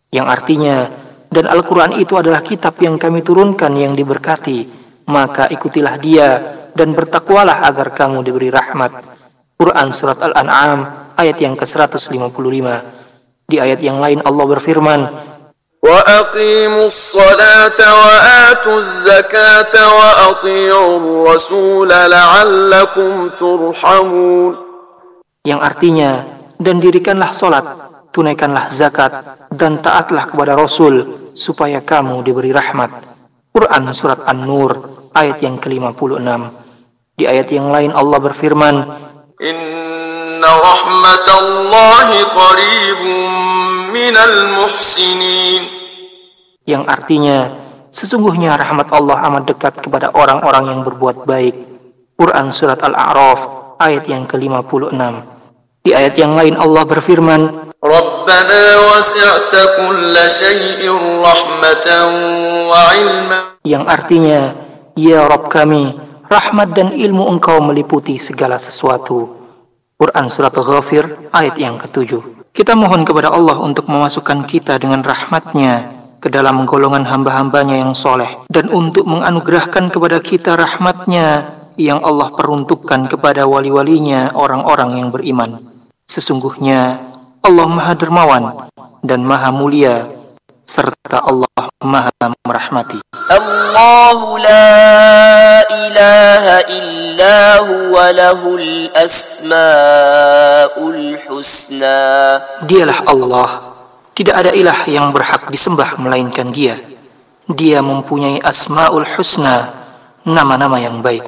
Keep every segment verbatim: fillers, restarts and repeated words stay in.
Yang artinya, dan Al-Quran itu adalah kitab yang kami turunkan yang diberkati, maka ikutilah dia dan bertakwalah agar kamu diberi rahmat. Quran Surat Al-An'am ayat yang ke seratus lima puluh lima. Di ayat yang lain Allah berfirman, وَأَقِيمُوا الصَّلَاةَ وَآتُوا الزَّكَاةَ وَأَطِيعُوا الرَّسُولَ لَعَلَّكُمْ تُرْحَمُونَ. Yang artinya, dan dirikanlah solat, tunaikanlah zakat, dan taatlah kepada Rasul, supaya kamu diberi rahmat. Quran Surat An-Nur, ayat yang ke lima puluh enam. Di ayat yang lain Allah berfirman, Inna rahmatallahi qaribun minal muhsinin. Yang artinya, sesungguhnya rahmat Allah amat dekat kepada orang-orang yang berbuat baik. Quran Surat Al-A'raf, ayat yang ke lima puluh enam. Di ayat yang lain Allah berfirman, Rabbana wasi'ta kulla syai'in rahmatan wa ilman. Yang artinya, ya Rabb kami, rahmat dan ilmu Engkau meliputi segala sesuatu. Quran Surat Ghafir, ayat yang ketujuh. Kita mohon kepada Allah untuk memasukkan kita dengan rahmatnya ke dalam golongan hamba-hambanya yang soleh, dan untuk menganugerahkan kepada kita rahmatnya yang Allah peruntukkan kepada wali-walinya orang-orang yang beriman. Sesungguhnya Allah Maha Dermawan dan Maha Mulia, serta Allah Maha merahmati. Allahu la ilaha illa huwa lahul asmaul husna. Dialah Allah, tidak ada ilah yang berhak disembah melainkan Dia. Dia mempunyai asmaul husna, nama-nama yang baik.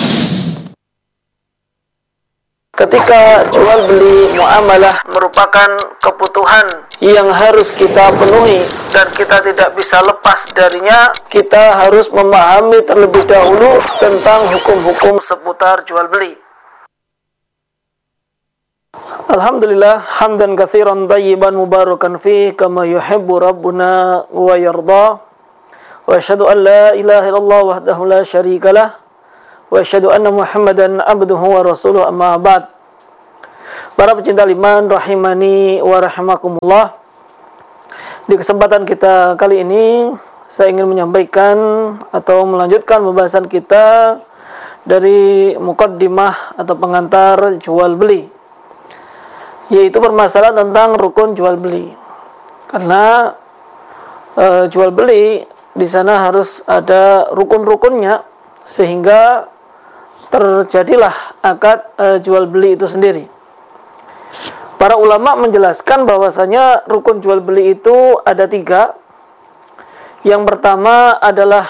Ketika jual beli muamalah merupakan kebutuhan yang harus kita penuhi dan kita tidak bisa lepas darinya, kita harus memahami terlebih dahulu tentang hukum-hukum seputar jual beli. Alhamdulillah, hamdan katsiran thayyiban mubarakan fi kama yuhibbu rabbuna wa yarda. Wa asyhadu an la ilaha illallah wahdahu la syarikalah. Wa asyhadu anna Muhammadan abduhu wa rasuluhu, amma ba'd. Para pecinta iman rahimani wa rahimakumullah. Di kesempatan kita kali ini saya ingin menyampaikan atau melanjutkan pembahasan kita dari muqaddimah atau pengantar jual beli, yaitu permasalahan tentang rukun jual beli. Karena e, jual beli di sana harus ada rukun-rukunnya sehingga terjadilah akad e, jual beli itu sendiri. Para ulama menjelaskan bahwasanya rukun jual beli itu ada tiga. Yang pertama adalah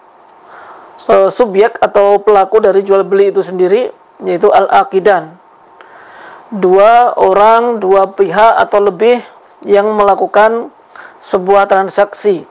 e, subjek atau pelaku dari jual beli itu sendiri, yaitu al-aqidan. Dua orang, dua pihak atau lebih yang melakukan sebuah transaksi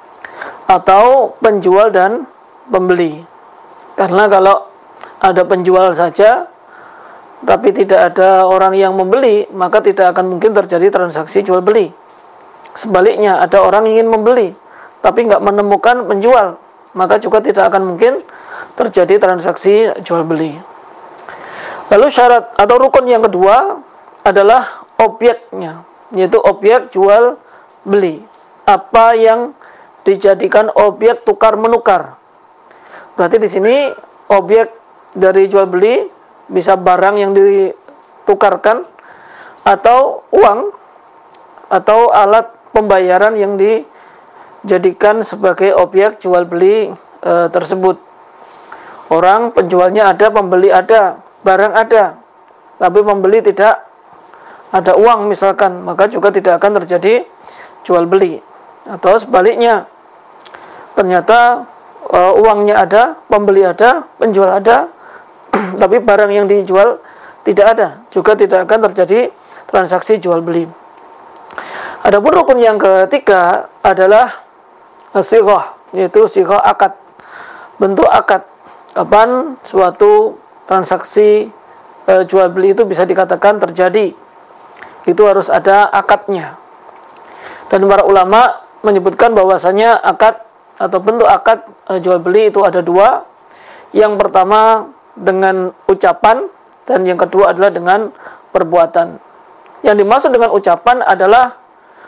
atau penjual dan pembeli. Karena kalau ada penjual saja tapi tidak ada orang yang membeli, maka tidak akan mungkin terjadi transaksi jual beli. Sebaliknya, ada orang ingin membeli tapi nggak menemukan penjual, maka juga tidak akan mungkin terjadi transaksi jual beli. Lalu syarat atau rukun yang kedua adalah objeknya, yaitu objek jual beli. Apa yang dijadikan objek tukar menukar. Berarti di sini objek dari jual beli bisa barang yang ditukarkan atau uang atau alat pembayaran yang dijadikan sebagai objek jual beli e, tersebut. Orang penjualnya ada, pembeli ada, barang ada, tapi pembeli tidak ada uang misalkan, maka juga tidak akan terjadi jual beli. Atau sebaliknya, ternyata e, uangnya ada, pembeli ada, penjual ada, tapi barang yang dijual tidak ada, juga tidak akan terjadi transaksi jual beli. Adapun rukun yang ketiga adalah sighah, yaitu sighah akad, bentuk akad. Kapan suatu transaksi e, jual beli itu bisa dikatakan terjadi, itu harus ada akadnya. Dan para ulama menyebutkan bahwasanya akad atau bentuk akad e, jual beli itu ada dua. Yang pertama dengan ucapan, dan yang kedua adalah dengan perbuatan. Yang dimaksud dengan ucapan adalah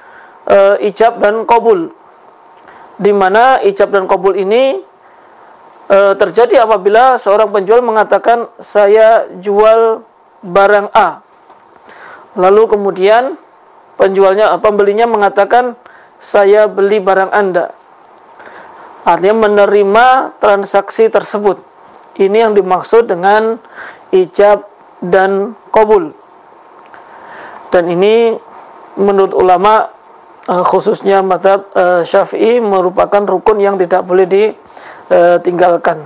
e, ijab dan qabul, di mana ijab dan qabul ini e, terjadi apabila seorang penjual mengatakan saya jual barang A, lalu kemudian penjualnya pembelinya mengatakan saya beli barang Anda. Artinya menerima transaksi tersebut. Ini yang dimaksud dengan ijab dan qabul. Dan ini menurut ulama khususnya mazhab Syafi'i merupakan rukun yang tidak boleh ditinggalkan.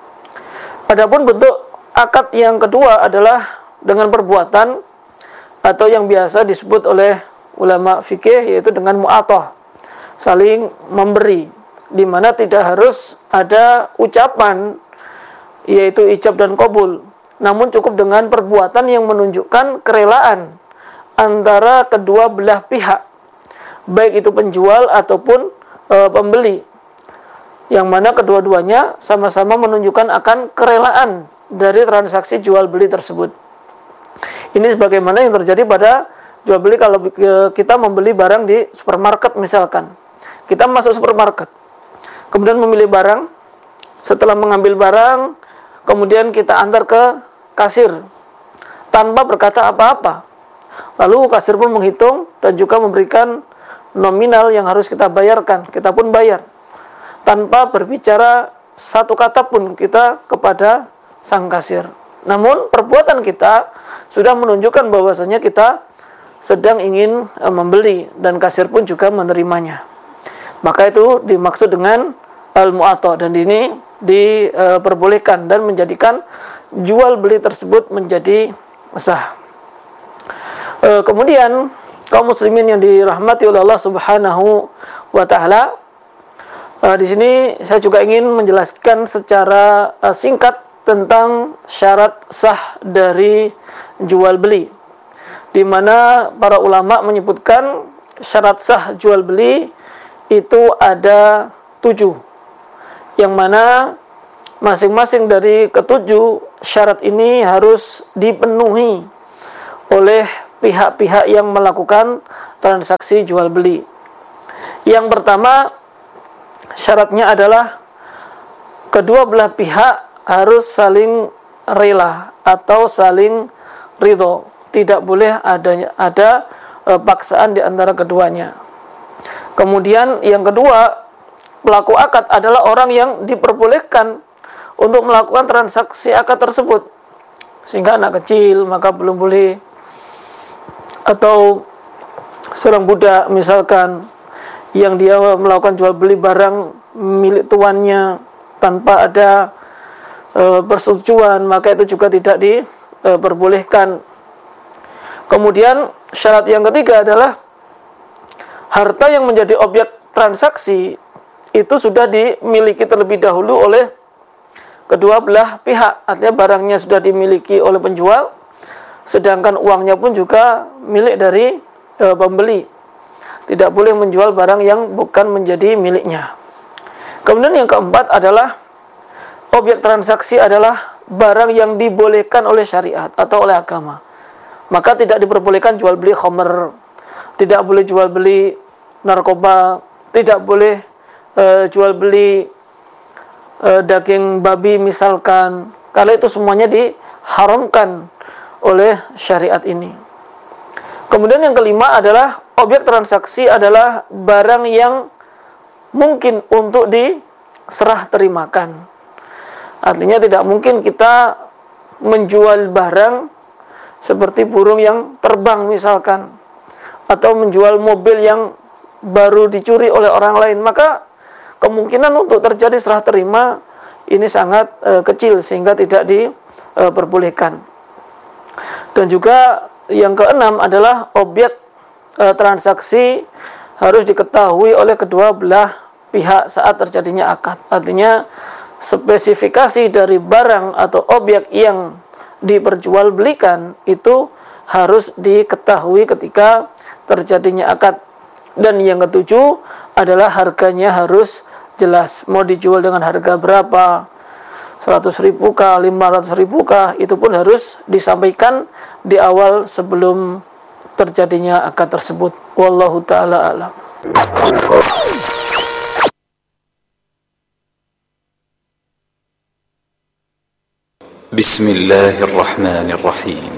Adapun bentuk akad yang kedua adalah dengan perbuatan atau yang biasa disebut oleh ulama fikih yaitu dengan mu'athah, saling memberi, di mana tidak harus ada ucapan yaitu ijab dan qabul, namun cukup dengan perbuatan yang menunjukkan kerelaan antara kedua belah pihak, baik itu penjual ataupun e, pembeli, yang mana kedua-duanya sama-sama menunjukkan akan kerelaan dari transaksi jual beli tersebut. Ini sebagaimana yang terjadi pada jual beli kalau kita membeli barang di supermarket misalkan. Kita masuk supermarket, kemudian memilih barang, setelah mengambil barang, kemudian kita antar ke kasir tanpa berkata apa-apa. Lalu kasir pun menghitung dan juga memberikan nominal yang harus kita bayarkan. Kita pun bayar tanpa berbicara satu kata pun kita kepada sang kasir. Namun perbuatan kita sudah menunjukkan bahwasanya kita sedang ingin e, membeli dan kasir pun juga menerimanya. Maka itu dimaksud dengan al-mu'athah, dan ini diperbolehkan dan menjadikan jual beli tersebut menjadi sah. E, kemudian kaum muslimin yang dirahmati oleh Allah Subhanahu wa taala, e, di sini saya juga ingin menjelaskan secara e, singkat tentang syarat sah dari jual beli, di mana para ulama menyebutkan syarat sah jual beli itu ada tujuh, yang mana masing-masing dari ketujuh syarat ini harus dipenuhi oleh pihak-pihak yang melakukan transaksi jual beli. Yang pertama, syaratnya adalah kedua belah pihak harus saling rela atau saling ridho. Tidak boleh adanya ada e, paksaan di antara keduanya. Kemudian yang kedua, pelaku akad adalah orang yang diperbolehkan untuk melakukan transaksi akad tersebut. Sehingga anak kecil maka belum boleh, atau seorang budak misalkan yang dia melakukan jual beli barang milik tuannya tanpa ada e, persetujuan, maka itu juga tidak diperbolehkan. Kemudian syarat yang ketiga adalah harta yang menjadi objek transaksi itu sudah dimiliki terlebih dahulu oleh kedua belah pihak. Artinya barangnya sudah dimiliki oleh penjual, sedangkan uangnya pun juga milik dari e, pembeli. Tidak boleh menjual barang yang bukan menjadi miliknya. Kemudian yang keempat adalah objek transaksi adalah barang yang dibolehkan oleh syariat atau oleh agama. Maka tidak diperbolehkan jual beli khamr, tidak boleh jual beli narkoba, tidak boleh e, jual beli e, daging babi misalkan. Kalau itu semuanya diharamkan oleh syariat ini. Kemudian yang kelima adalah objek transaksi adalah barang yang mungkin untuk diserah terimakan. Artinya tidak mungkin kita menjual barang seperti burung yang terbang misalkan, atau menjual mobil yang baru dicuri oleh orang lain. Maka kemungkinan untuk terjadi serah terima ini sangat e, kecil sehingga tidak diperbolehkan. Dan juga yang keenam adalah objek e, transaksi harus diketahui oleh kedua belah pihak saat terjadinya akad. Artinya spesifikasi dari barang atau objek yang diperjualbelikan itu harus diketahui ketika terjadinya akad. Dan yang ketujuh adalah harganya harus jelas. Mau dijual dengan harga berapa, seratus ribu kah, lima ratus ribu kah, itu pun harus disampaikan di awal sebelum terjadinya akad tersebut. Wallahu ta'ala alam. بسم الله الرحمن الرحيم